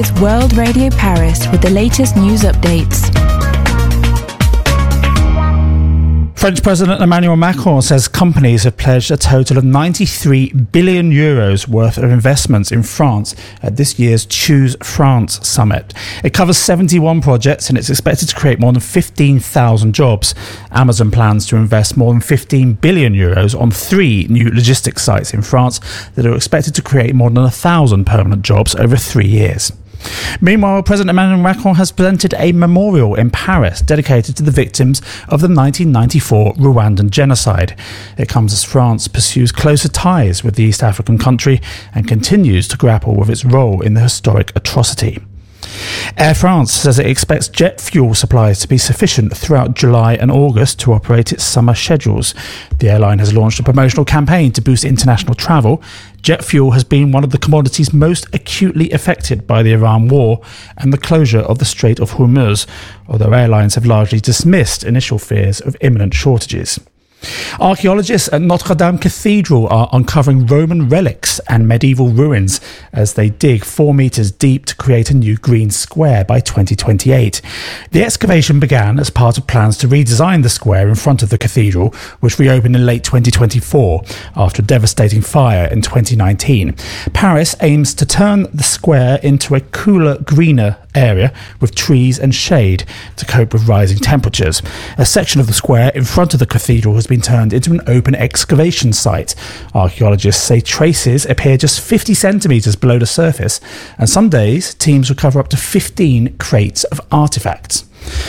It's World Radio Paris with the latest news updates. French President Emmanuel Macron says companies have pledged a total of 93 billion euros worth of investments in France at this year's Choose France summit. It covers 71 projects and it's expected to create more than 15,000 jobs. Amazon plans to invest more than 15 billion euros on 3 new logistics sites in France that are expected to create more than 1,000 permanent jobs over 3 years. Meanwhile, President Emmanuel Macron has presented a memorial in Paris dedicated to the victims of the 1994 Rwandan genocide. It comes as France pursues closer ties with the East African country and continues to grapple with its role in the historic atrocity. Air France says it expects jet fuel supplies to be sufficient throughout July and August to operate its summer schedules. The airline has launched a promotional campaign to boost international travel. Jet fuel has been one of the commodities most acutely affected by the Iran war and the closure of the Strait of Hormuz, although airlines have largely dismissed initial fears of imminent shortages. Archaeologists at Notre Dame Cathedral are uncovering Roman relics and medieval ruins as they dig 4 metres deep to create a new green square by 2028. The excavation began as part of plans to redesign the square in front of the cathedral, which reopened in late 2024 after a devastating fire in 2019. Paris aims to turn the square into a cooler, greener area with trees and shade to cope with rising temperatures. A section of the square in front of the cathedral has been turned into an open excavation site. Archaeologists say traces appear just 50 centimetres below the surface, and some days teams recover up to 15 crates of artefacts.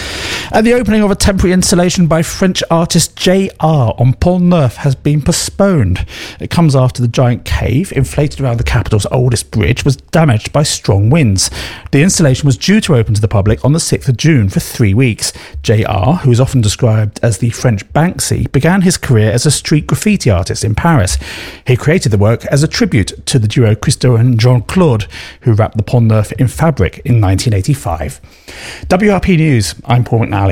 And the opening of a temporary installation by French artist J.R. on Pont Neuf has been postponed. It comes after the giant cave, inflated around the capital's oldest bridge, was damaged by strong winds. The installation was due to open to the public on the 6th of June for 3 weeks. J.R., who is often described as the French Banksy, began his career as a street graffiti artist in Paris. He created the work as a tribute to the duo Christo and Jean-Claude, who wrapped the Pont Neuf in fabric in 1985. WRP News, I'm Paul McNally.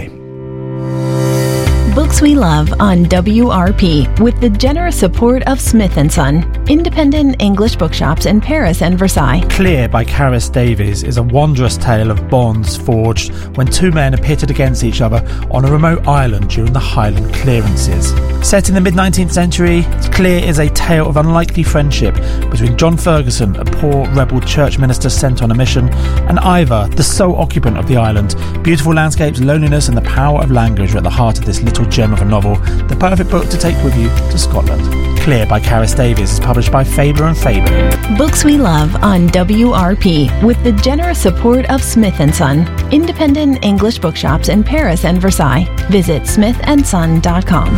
Books we love on WRP with the generous support of Smith & Son, independent English bookshops in Paris and Versailles. Clear by Caris Davies is a wondrous tale of bonds forged when 2 men are pitted against each other on a remote island during the Highland clearances. Set in the mid-19th century, Clear is a tale of unlikely friendship between John Ferguson, a poor rebel church minister sent on a mission, and Ivor, the sole occupant of the island. Beautiful landscapes, loneliness and the power of language are at the heart of this little gem of a novel, the perfect book to take with you to Scotland. Clear by Caris Davies is published by Faber and Faber. Books we love on WRP with the generous support of Smith & Son, independent English bookshops in Paris and Versailles. Visit smithandson.com.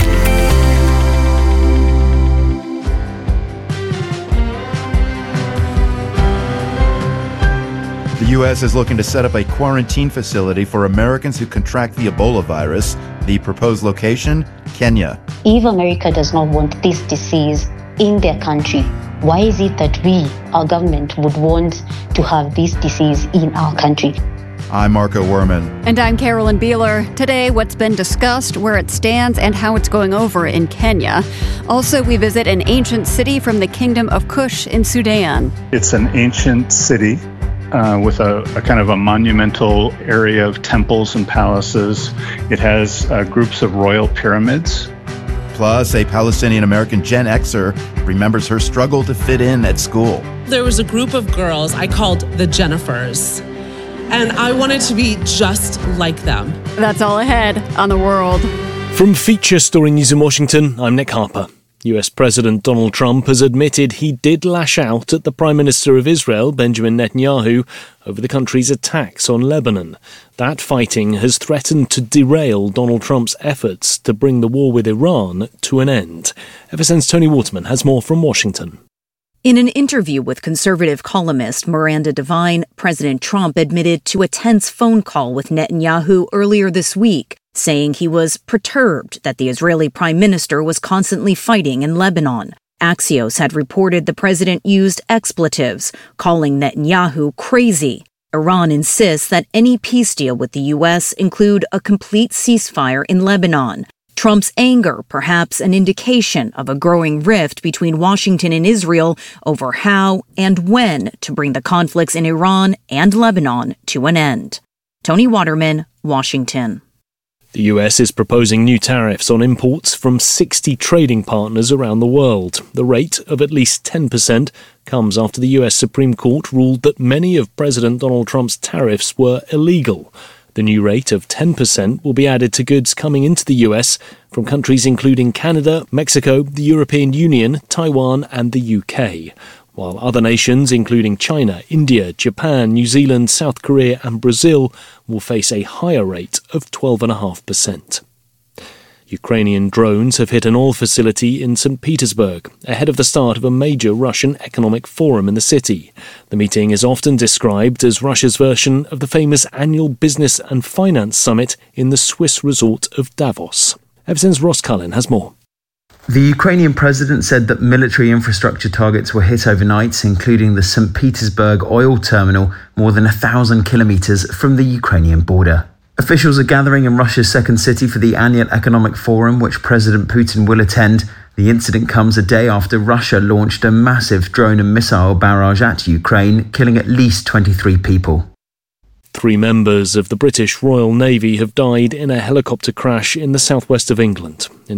The U.S. is looking to set up a quarantine facility for Americans who contract the Ebola virus. The proposed location, Kenya. If America does not want this disease in their country, why is it that we, our government, would want to have this disease in our country? I'm Marco Werman. And I'm Carolyn Beeler. Today, what's been discussed, where it stands, and how it's going over in Kenya. Also, we visit an ancient city from the Kingdom of Kush in Sudan. It's an ancient city with a kind of a monumental area of temples and palaces. It has groups of royal pyramids. Plus, a Palestinian-American Gen Xer remembers her struggle to fit in at school. There was a group of girls I called the Jennifers, and I wanted to be just like them. That's all ahead on The World. From Feature Story News in Washington, I'm Nick Harper. US President Donald Trump has admitted he did lash out at the Prime Minister of Israel, Benjamin Netanyahu, over the country's attacks on Lebanon. That fighting has threatened to derail Donald Trump's efforts to bring the war with Iran to an end. FSN's Tony Waterman has more from Washington. In an interview with conservative columnist Miranda Devine, President Trump admitted to a tense phone call with Netanyahu earlier this week, saying he was perturbed that the Israeli prime minister was constantly fighting in Lebanon. Axios had reported the president used expletives, calling Netanyahu crazy. Iran insists that any peace deal with the U.S. include a complete ceasefire in Lebanon. Trump's anger, perhaps an indication of a growing rift between Washington and Israel over how and when to bring the conflicts in Iran and Lebanon to an end. Tony Waterman, Washington. The US is proposing new tariffs on imports from 60 trading partners around the world. The rate of at least 10% comes after the US Supreme Court ruled that many of President Donald Trump's tariffs were illegal. The new rate of 10% will be added to goods coming into the US from countries including Canada, Mexico, the European Union, Taiwan and the UK. While other nations, including China, India, Japan, New Zealand, South Korea and Brazil, will face a higher rate of 12.5%. Ukrainian drones have hit an oil facility in St. Petersburg, ahead of the start of a major Russian economic forum in the city. The meeting is often described as Russia's version of the famous annual Business and Finance Summit in the Swiss resort of Davos. Everton's Ross Cullen has more. The Ukrainian president said that military infrastructure targets were hit overnight, including the St. Petersburg oil terminal, more than 1,000 kilometres from the Ukrainian border. Officials are gathering in Russia's second city for the annual economic forum, which President Putin will attend. The incident comes a day after Russia launched a massive drone and missile barrage at Ukraine, killing at least 23 people. 3 members of the British Royal Navy have died in a helicopter crash in the southwest of England.